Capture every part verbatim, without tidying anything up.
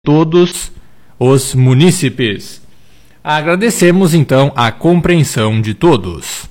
todos os munícipes. Agradecemos então a compreensão de todos.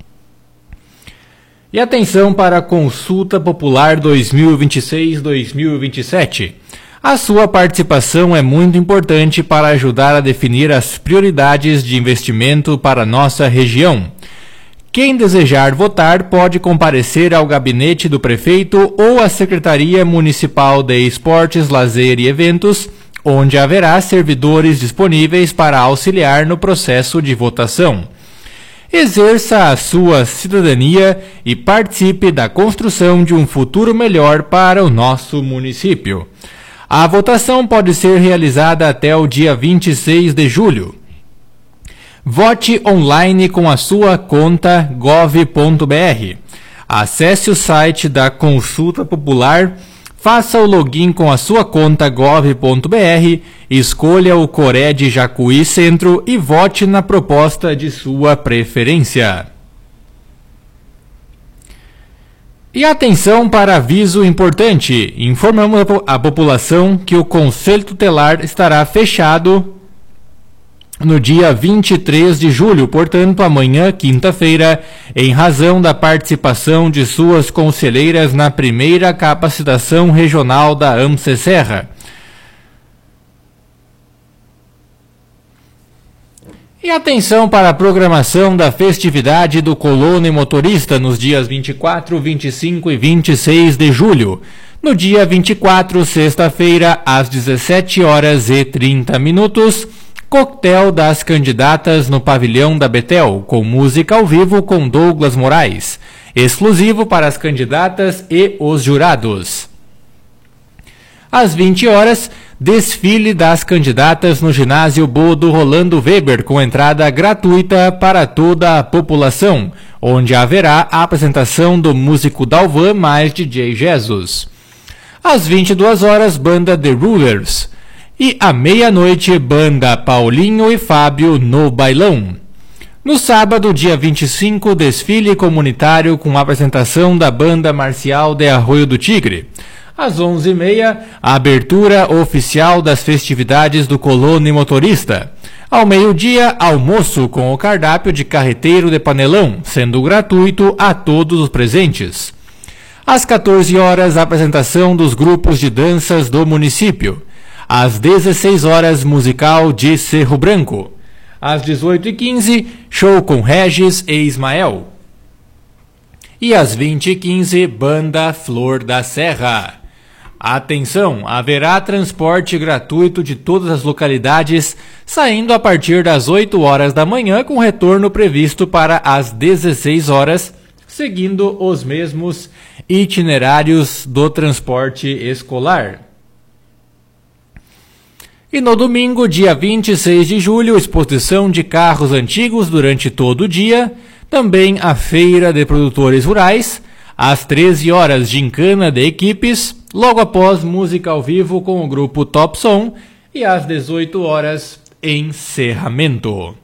E atenção para a Consulta Popular dois mil e vinte e seis a dois mil e vinte e sete. A sua participação é muito importante para ajudar a definir as prioridades de investimento para nossa região. Quem desejar votar pode comparecer ao gabinete do prefeito ou à Secretaria Municipal de Esportes, Lazer e Eventos, onde haverá servidores disponíveis para auxiliar no processo de votação. Exerça a sua cidadania e participe da construção de um futuro melhor para o nosso município. A votação pode ser realizada até o dia vinte e seis de julho. Vote online com a sua conta gov ponto br. Acesse o site da Consulta Popular, faça o login com a sua conta gov ponto br, escolha o Cored Jacuí Centro e vote na proposta de sua preferência. E atenção para aviso importante, informamos a população que o Conselho Tutelar estará fechado no dia vinte e três de julho, portanto amanhã, quinta-feira, em razão da participação de suas conselheiras na primeira capacitação regional da AMSE Serra. E atenção para a programação da festividade do Colono e Motorista nos dias vinte e quatro, vinte e cinco e vinte e seis de julho. No dia vinte e quatro, sexta-feira, às dezessete horas e trinta minutos, coquetel das candidatas no pavilhão da Betel, com música ao vivo com Douglas Moraes, exclusivo para as candidatas e os jurados. Às vinte horas, desfile das candidatas no ginásio Bodo Rolando Weber, com entrada gratuita para toda a população, onde haverá a apresentação do músico Dalvan mais D J Jesus. Às vinte e duas horas, banda The Rulers. E à meia-noite, banda Paulinho e Fábio no bailão. No sábado, dia vinte e cinco, desfile comunitário com a apresentação da banda marcial de Arroio do Tigre. Às onze e meia, a abertura oficial das festividades do Colono e Motorista. Ao meio-dia, almoço com o cardápio de carreteiro de panelão, sendo gratuito a todos os presentes. Às quatorze horas, a apresentação dos grupos de danças do município. Às dezesseis horas, musical de Cerro Branco. Às dezoito e quinze, show com Regis e Ismael. E às vinte e quinze, banda Flor da Serra. Atenção, haverá transporte gratuito de todas as localidades, saindo a partir das oito horas da manhã, com retorno previsto para as dezesseis horas, seguindo os mesmos itinerários do transporte escolar. E no domingo, dia vinte e seis de julho, exposição de carros antigos durante todo o dia, também a feira de produtores rurais, às treze horas, gincana de equipes, logo após música ao vivo com o grupo Top Som e às dezoito horas, encerramento.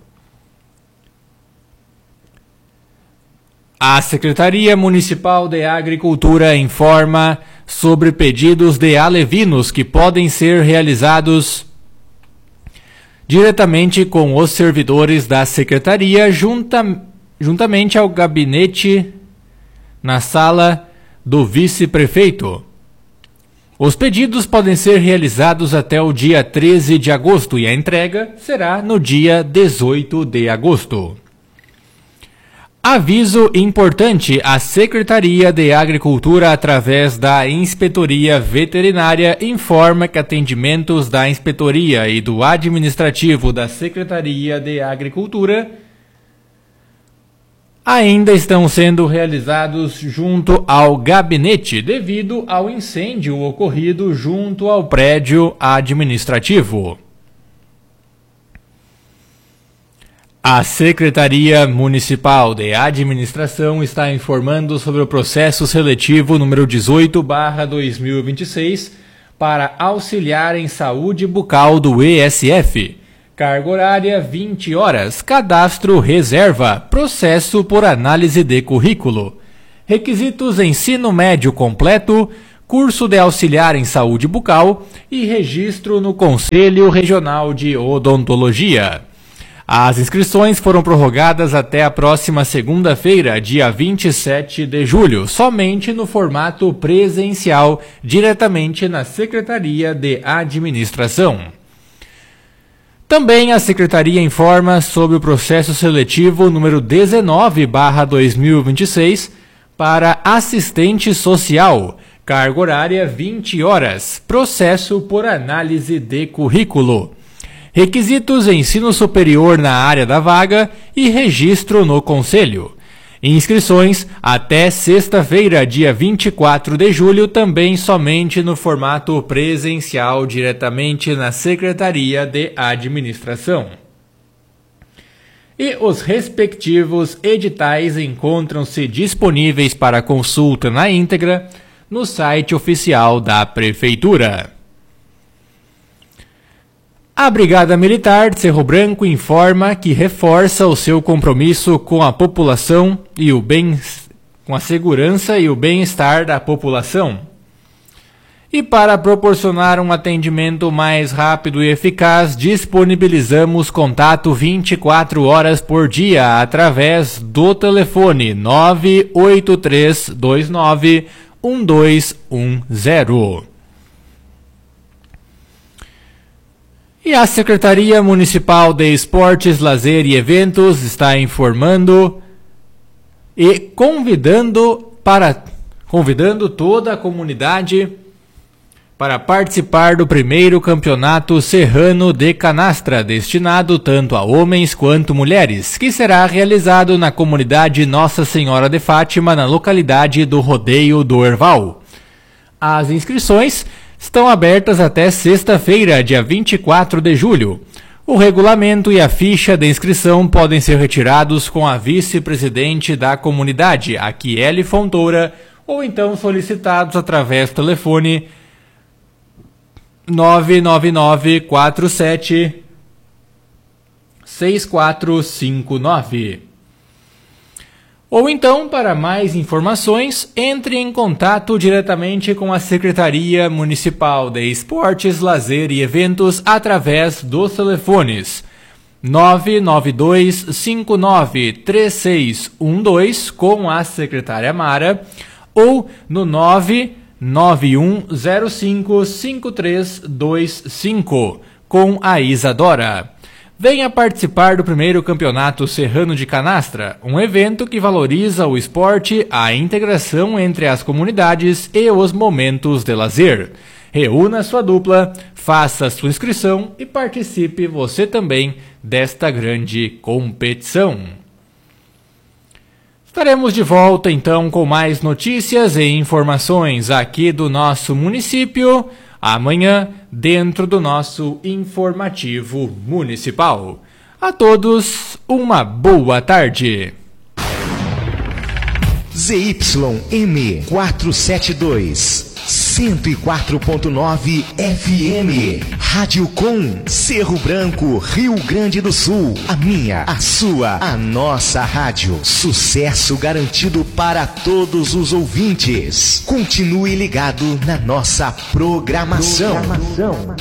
A Secretaria Municipal de Agricultura informa sobre pedidos de alevinos que podem ser realizados diretamente com os servidores da Secretaria, junta, juntamente ao gabinete na sala do vice-prefeito. Os pedidos podem ser realizados até o dia treze de agosto e a entrega será no dia dezoito de agosto. Aviso importante: a Secretaria de Agricultura, através da Inspetoria Veterinária, informa que atendimentos da Inspetoria e do Administrativo da Secretaria de Agricultura ainda estão sendo realizados junto ao gabinete, devido ao incêndio ocorrido junto ao prédio administrativo. A Secretaria Municipal de Administração está informando sobre o processo seletivo número dezoito barra dois mil e vinte e seis para auxiliar em saúde bucal do E S F. Carga horária vinte horas, cadastro reserva, processo por análise de currículo. Requisitos: ensino médio completo, curso de auxiliar em saúde bucal e registro no Conselho Regional de Odontologia. As inscrições foram prorrogadas até a próxima segunda-feira, dia vinte e sete de julho, somente no formato presencial, diretamente na Secretaria de Administração. Também a Secretaria informa sobre o processo seletivo número dezenove barra dois mil e vinte e seis para assistente social, carga horária vinte horas, processo por análise de currículo. Requisitos: ensino superior na área da vaga e registro no Conselho. Inscrições até sexta-feira, dia vinte e quatro de julho, também somente no formato presencial, diretamente na Secretaria de Administração. E os respectivos editais encontram-se disponíveis para consulta na íntegra no site oficial da Prefeitura. A Brigada Militar de Cerro Branco informa que reforça o seu compromisso com a população e o bem, com a segurança e o bem-estar da população. E para proporcionar um atendimento mais rápido e eficaz, disponibilizamos contato vinte e quatro horas por dia através do telefone nove oito três dois nove um dois um zero. E a Secretaria Municipal de Esportes, Lazer e Eventos está informando e convidando para convidando toda a comunidade para participar do primeiro campeonato serrano de canastra, destinado tanto a homens quanto mulheres, que será realizado na comunidade Nossa Senhora de Fátima, na localidade do Rodeio do Herval. As inscrições estão abertas até sexta-feira, dia vinte e quatro de julho. O regulamento e a ficha de inscrição podem ser retirados com a vice-presidente da comunidade, a Kiele Fontoura, ou então solicitados através do telefone nove nove nove quatro sete seis quatro cinco nove. Ou então, para mais informações, entre em contato diretamente com a Secretaria Municipal de Esportes, Lazer e Eventos através dos telefones nove nove dois cinco nove três seis um dois com a secretária Mara ou no nove nove um zero cinco cinco três dois cinco com a Isadora. Venha participar do primeiro Campeonato Serrano de Canastra, um evento que valoriza o esporte, a integração entre as comunidades e os momentos de lazer. Reúna sua dupla, faça sua inscrição e participe você também desta grande competição. Estaremos de volta então com mais notícias e informações aqui do nosso município amanhã, dentro do nosso informativo municipal. A todos, uma boa tarde. Z Y M quatrocentos e setenta e dois, cento e quatro ponto nove F M, Rádio Com, Cerro Branco, Rio Grande do Sul. A minha, a sua, a nossa rádio. Sucesso garantido para todos os ouvintes. Continue ligado na nossa programação. programação.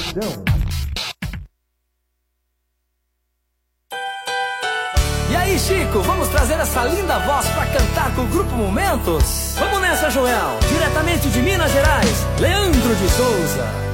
E aí, Chico, vamos trazer essa linda voz para cantar com o Grupo Momentos? Vamos nessa, Joel! Diretamente de Minas Gerais, Leandro de Souza.